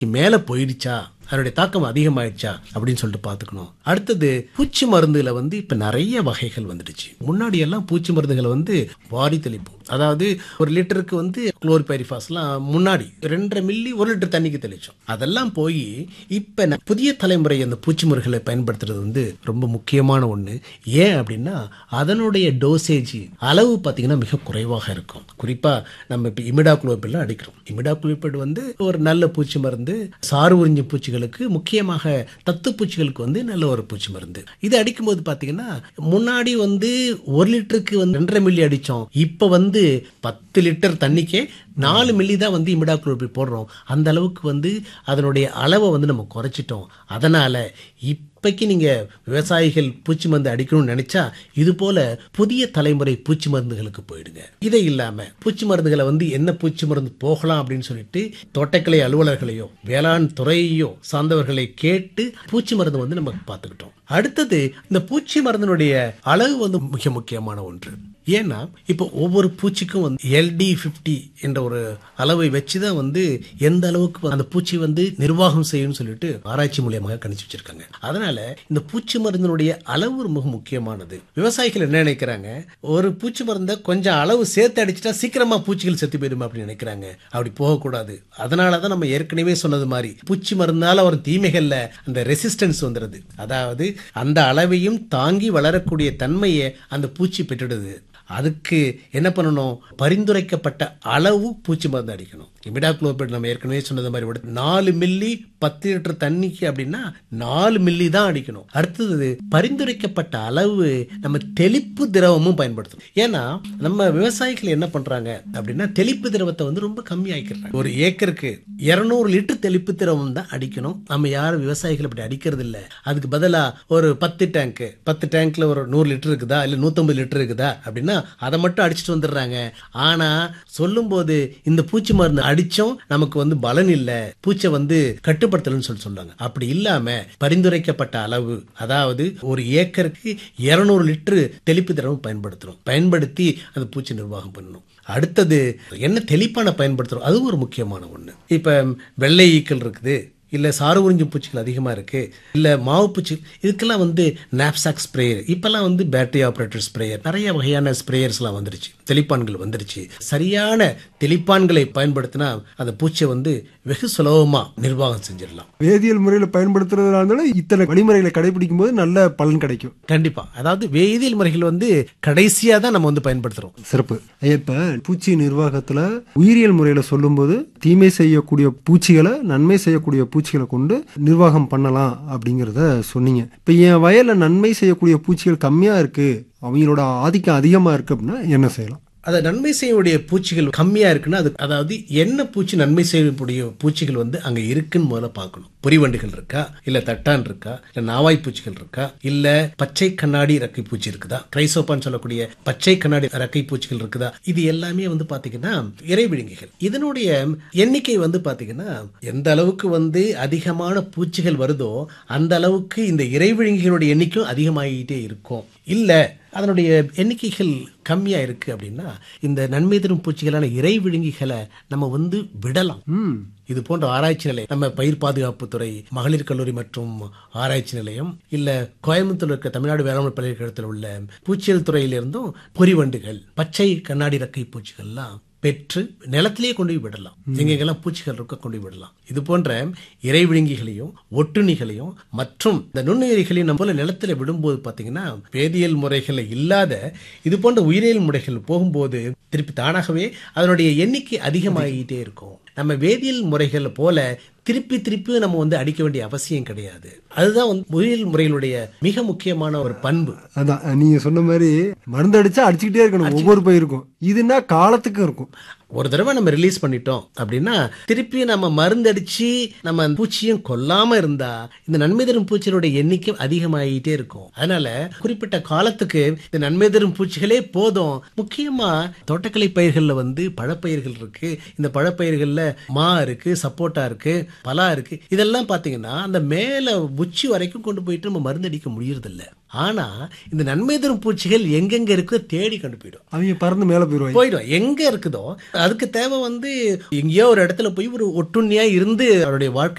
மேல போயிடுச்சா, அதனுடைய தாக்கம் அதிகமாயிடுச்சா அப்படின்னு சொல்லிட்டு பார்த்துக்கணும். அடுத்தது பூச்சி மருந்துல வந்து இப்ப நிறைய வகைகள் வந்துடுச்சு. முன்னாடி எல்லாம் பூச்சி மருந்துகளை வந்து வாரி தெளிப்போம். அதாவது ஒரு லிட்டருக்கு வந்து குளோரிபைரிஃபாஸ்லாம் முன்னாடி 2.5 மில்லி 1 லிட்டர் தண்ணிக்கு தெளிச்சோம். அதெல்லாம் போய் இப்ப புதிய தலைமுறை அந்த பூச்சி மருந்துகளை பயன்படுத்துறது வந்து ரொம்ப முக்கியமான ஒண்ணு. ஏன் அப்படின்னா அதனுடைய டோசேஜ் அளவு பார்த்தீங்கன்னா மிக குறைவாக இருக்கும். குறிப்பா நம்ம இப்ப இமிடாகுளோபிட் அடிக்கிறோம். இமிடாகுளோபிட் வந்து ஒரு நல்ல பூச்சி மருந்து. சாறு உறிஞ்சும் பூச்சிகளுக்கு, முக்கியமாக தத்து பூச்சிகளுக்கு வந்து நல்ல ஒரு பூச்சி மருந்து. இது அடிக்கும்போது பாத்தீங்கன்னா முன்னாடி வந்து 1 லிட்டருக்கு வந்து 2.5 மில்லி அடிச்சோம். இப்ப வந்து 10 லிட்டர் தண்ணிக்கே 4 மில்லி தான் வந்து இமிடாகுளோபிட் போடுறோம். அந்த அளவுக்கு வந்து அதனுடைய அளவை வந்து நம்ம குறைச்சிட்டோம். அதனால இப்பைக்கு நீங்க விவசாயிகள் பூச்சி மருந்து அடிக்கணும்னு நினைச்சா இது போல புதிய தலைமுறை பூச்சி மருந்துகளுக்கு போயிடுங்க. இதை இல்லாம பூச்சி மருந்துகளை வந்து என்ன பூச்சி மருந்து போகலாம் அப்படின்னு சொல்லிட்டு தோட்டக்கலை அலுவலர்களையோ வேளாண் துறையோ சார்ந்தவர்களை கேட்டு பூச்சி மருந்து வந்து நம்ம பார்த்துக்கிட்டோம். அடுத்தது இந்த பூச்சி மருந்தினுடைய அளவு வந்து மிக முக்கியமான ஒன்று. ஏன்னா இப்போ ஒவ்வொரு பூச்சிக்கும் வந்து LD50 என்ற ஒரு அளவை வச்சுதான் வந்து எந்த அளவுக்கு அந்த பூச்சி வந்து நிர்வாகம் செய்யும் சொல்லிட்டு ஆராய்ச்சி மூலியமாக கணிச்சு வச்சிருக்காங்க. அதனால இந்த பூச்சி மருந்தினுடைய அளவு மிக முக்கியமானது. விவசாயிகள் என்ன நினைக்கிறாங்க, ஒரு பூச்சி மருந்தை கொஞ்சம் அளவு சேர்த்து அடிச்சுட்டா சீக்கிரமா பூச்சிகள் செத்து போயிடும் அப்படின்னு நினைக்கிறாங்க. அப்படி போகக்கூடாது. அதனாலதான் நம்ம ஏற்கனவே சொன்னது மாதிரி பூச்சி மருந்தால ஒரு தீமைகள்ல அந்த ரெசிஸ்டன்ஸ் வந்துடுது. அதாவது அந்த அளவையும் தாங்கி வளரக்கூடிய தன்மையை அந்த பூச்சி பெற்றுடுது. அதுக்கு என்ன பண்ணணும், பரிந்துரைக்கப்பட்ட அளவு பூச்சி மருந்து அடிக்கணும். இமிடாகுளோபிட் நம்ம ஏற்கனவே சொன்னது மாதிரி 4 மில்லி 10 லிட்டர் தண்ணிக்கு அப்படின்னா 4 மில்லி தான் அடிக்கணும். அடுத்தது பரிந்துரைக்கப்பட்ட அளவு நம்ம தெளிப்பு திரவமும் பயன்படுத்தணும். ஏன்னா நம்ம விவசாயிகள் என்ன பண்றாங்க அப்படின்னா தெளிப்பு திரவத்தை வந்து ரொம்ப கம்மி ஆக்கிடுறாங்க. ஒரு ஏக்கருக்கு 200 லிட்டர் தெளிப்பு திரவம் தான் அடிக்கணும். நம்ம யாரும் விவசாயிகள் அப்படி அடிக்கிறது இல்லை. அதுக்கு பதிலா ஒரு 10 டேங்க்ல ஒரு 100 லிட்டர் இருக்குதா இல்ல 150 லிட்டர் இருக்குதா அப்படின்னா அதை மட்டும் அடிச்சுட்டு வந்துடுறாங்க. ஆனா சொல்லும் போது இந்த பூச்சி மருந்து அடிச்சோம் நமக்கு வந்து பலன் இல்ல, பூச்சை வந்து கட்டுப்படுத்தலன்னு சொல்லுவாங்க. அப்படி இல்லாம பரிந்துரைக்கப்பட்ட அளவு, அதாவது ஒரு ஏக்கருக்கு 200 லிட்டர் தெளிப்பு திரவம் பயன்படுத்தி அந்த பூச்சி நிர்வாகம் பண்ணணும். அடுத்தது என்ன தெளிப்பான பயன்படுத்துறோம், அது ஒரு முக்கியமான ஒண்ணு. இப்ப வெள்ளை ஈக்கள் இருக்குது, இல்ல சாறு உறிஞ்சும் பூச்சிகள் அதிகமா இருக்கு, இல்ல மாவு பூச்சி, இதுக்கெல்லாம் வந்து நாப்சாக் ஸ்ப்ரேயர், இப்பெல்லாம் வந்து பேட்டரி ஆபரேட்டர் ஸ்ப்ரேயர், நிறைய வகையான ஸ்ப்ரேயர்ஸ் எல்லாம் வந்துருச்சு, தெளிப்பான்கள் வந்துருச்சு. சரியான தெளிப்பான்களை பயன்படுத்தினா அந்த பூச்சியை வந்து வெகு சுலபமா நிர்வாகம் செஞ்சிடலாம். வேதியியல் முறையில பயன்படுத்துறதுனால இத்தனை வழிமுறைகளை கடைபிடிக்கும் போது நல்ல பலன் கிடைக்கும். கண்டிப்பா. அதாவது வேதியியல் முறைகள் வந்து கடைசியா தான் நம்ம வந்து பயன்படுத்துறோம். சிறப்பு. இப்ப பூச்சி நிர்வாகத்துல உயிரியல் முறையில சொல்லும் போது தீமை செய்யக்கூடிய பூச்சிகளை நன்மை செய்யக்கூடிய பூச்சிகளை கொண்டு நிர்வாகம் பண்ணலாம் அப்படிங்கறத சொன்னீங்க. இப்ப என் வயல்ல நன்மை செய்யக்கூடிய பூச்சிகள் கம்மியா இருக்கு, அவங்களோட ஆதிக்கம் அதிகமா இருக்கு அப்படின்னா என்ன செய்யலாம்? அதை நன்மை செய்யக்கூடிய பூச்சிகள் கம்மியா இருக்குன்னா அது அதாவது என்ன பூச்சி நன்மை செய்யக்கூடிய பூச்சிகள் வந்து அங்க இருக்குன்னு முதல்ல பார்க்கணும். பொறிவண்டுகள் இருக்கா, இல்ல தட்டான் இருக்கா, இல்ல நாவாய் பூச்சிகள் இருக்கா, இல்ல பச்சை கண்ணாடி ரக்கை பூச்சி இருக்குதா, கிரைசோபான்னு சொல்லக்கூடிய பச்சை கண்ணாடி ரக்கை பூச்சிகள் இருக்குதா, இது எல்லாமே வந்து பாத்தீங்கன்னா இறைவிழுங்கிகள். இதனுடைய எண்ணிக்கை வந்து பாத்தீங்கன்னா எந்த அளவுக்கு வந்து அதிகமான பூச்சிகள் வருதோ அந்த அளவுக்கு இந்த இறைவிழுங்கிகளுடைய எண்ணிக்கையும் அதிகமாகிட்டே இருக்கும். இல்ல அதனுடைய எண்ணிக்கைகள் கம்மியா இருக்கு அப்படின்னா இந்த நன்மை தரும் பூச்சிகளான இறை விழுங்கிகளை நம்ம வந்து விடலாம். இது போன்ற ஆராய்ச்சி நிலையம், நம்ம பயிர் பாதுகாப்பு துறை, மகளிர் கல்லூரி மற்றும் ஆராய்ச்சி நிலையம், இல்ல கோயம்புத்தூர் இருக்க தமிழ்நாடு வேளாண் பல்கலைக்கழகத்தில் உள்ள பூச்சியல் துறையிலிருந்தும் பொறிவண்டுகள், பச்சை கண்ணாடி ரக்கை பூச்சிகள்லாம் பெற்று நிலத்திலேயே கொண்டு போய் விடலாம். எங்கெங்கெல்லாம் பூச்சிகள் இருக்க கொண்டு போய் விடலாம். இது போன்ற இறை விழுங்கிகளையும் ஒட்டுண்ணிகளையும் மற்றும் இந்த நுண்ணுயிரிகளையும் நம்ம போல நிலத்துல விடும்போது பாத்தீங்கன்னா வேதியியல் முறைகள் இல்லாத இது போன்ற உயிரியல் முறைகள் போகும்போது திருப்பி தானாகவே அதனுடைய எண்ணிக்கை அதிகமாகிட்டே இருக்கும். நம்ம வேதியியல் முறைகள் போல திருப்பி நம்ம வந்து அடிக்க வேண்டிய அவசியம் கிடையாது. அதுதான் வந்து உயிரியல் முறைகளுடைய மிக முக்கியமான ஒரு பண்பு. அதான் நீங்க சொன்ன மாதிரி மருந்து அடிச்சா அடிச்சுக்கிட்டே இருக்கணும் ஒவ்வொரு பயிருக்கும். இதுனா காலத்துக்கும் இருக்கும். ஒரு தடவை நம்ம ரிலீஸ் பண்ணிட்டோம் அப்படின்னா திருப்பி நம்ம மருந்து அடிச்சு நம்ம பூச்சியும் கொல்லாம இருந்தா இந்த நன்மை தரும் பூச்சிகளுடைய எண்ணிக்கை அதிகமாகிட்டே இருக்கும். அதனால குறிப்பிட்ட காலத்துக்கு இந்த நன்மை தரும் பூச்சிகளே போதும். முக்கியமா தோட்டக்கலை பயிர்கள்ல வந்து பழப்பயிர்கள் இருக்கு. இந்த பழப்பயிர்கள்ல மா இருக்கு, சப்போட்டா இருக்கு, பலா இருக்கு. இதெல்லாம் பாத்தீங்கன்னா அந்த மேல உச்சி வரைக்கும் கொண்டு போயிட்டு நம்ம மருந்து அடிக்க முடியறது இல்ல. ஆனா இந்த நன்மை தரும் பூச்சிகள் எங்கெங்க இருக்கோ தேடி கண்டுபிடிடும். அவங்க பறந்து மேலே போயிடுவாங்க. போயிடும் எங்க இருக்குதோ. அதுக்கு தேவை வந்து எங்கேயோ ஒரு இடத்துல போய் ஒரு ஒட்டுண்ணியா இருந்து அவருடைய வாழ்க்கை